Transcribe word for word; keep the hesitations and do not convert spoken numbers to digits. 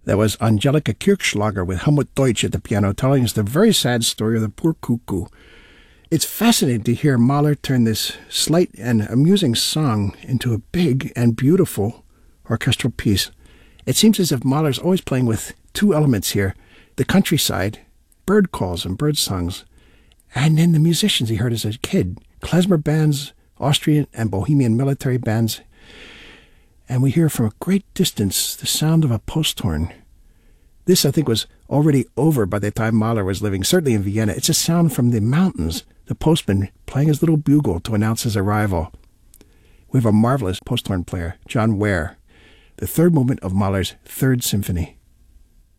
That was Angelika Kirchschlager with Helmut Deutsch at the piano, telling us the very sad story of the poor cuckoo. It's fascinating to hear Mahler turn this slight and amusing song into a big and beautiful orchestral piece. It seems as if Mahler's always playing with two elements here, the countryside, bird calls and bird songs, and then the musicians he heard as a kid, klezmer bands, Austrian and Bohemian military bands. And we hear from a great distance the sound of a posthorn. This, I think, was already over by the time Mahler was living, certainly in Vienna. It's a sound from the mountains, the postman playing his little bugle to announce his arrival. We have a marvelous posthorn player, John Ware, the third movement of Mahler's Third Symphony.